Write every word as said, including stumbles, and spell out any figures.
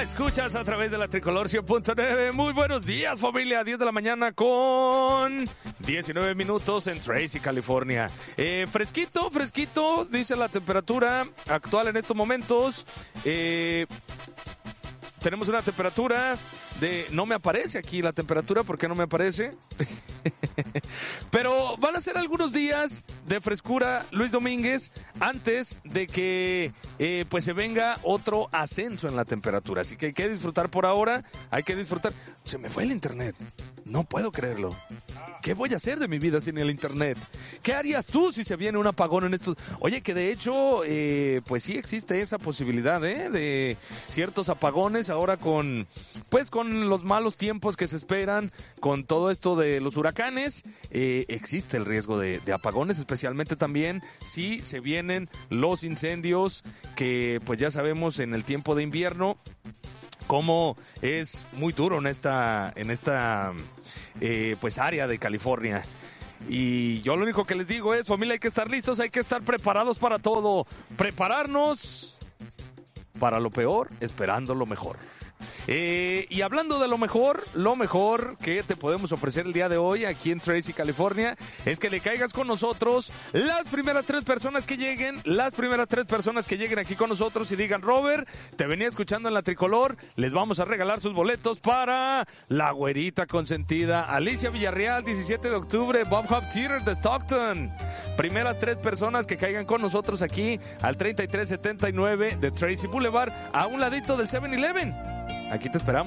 La escuchas a través de la Tricolor cien punto nueve. Muy buenos días, familia. diez de la mañana con diecinueve minutos en Tracy, California. Eh, fresquito, fresquito, dice la temperatura actual en estos momentos. Eh, tenemos una temperatura de... No me aparece aquí la temperatura, ¿por qué no me aparece? Pero van a ser algunos días de frescura, Luis Domínguez, antes de que eh, pues se venga otro ascenso en la temperatura. Así que hay que disfrutar por ahora, hay que disfrutar. Se me fue el internet, no puedo creerlo. ¿Qué voy a hacer de mi vida sin el internet? ¿Qué harías tú si se viene un apagón en estos...? Oye, que de hecho, eh, pues sí existe esa posibilidad, ¿eh? De ciertos apagones ahora con, pues con los malos tiempos que se esperan, con todo esto de los huracanes, eh, existe el riesgo de, de apagones, especialmente también si se vienen los incendios que, pues ya sabemos, en el tiempo de invierno, cómo es muy duro en esta, en esta eh, pues área de California. Y yo lo único que les digo es, familia, hay que estar listos, hay que estar preparados para todo. Prepararnos para lo peor, esperando lo mejor. Eh, y hablando de lo mejor, lo mejor que te podemos ofrecer el día de hoy aquí en Tracy, California, es que le caigas con nosotros las primeras tres personas que lleguen, las primeras tres personas que lleguen aquí con nosotros y digan, Robert, te venía escuchando en la Tricolor, les vamos a regalar sus boletos para La Güerita Consentida, Alicia Villarreal, diecisiete de octubre, Bob Hope Theater de Stockton. Primeras tres personas que caigan con nosotros aquí al treinta y tres setenta y nueve de Tracy Boulevard, a un ladito del seven eleven. Aquí te esperamos.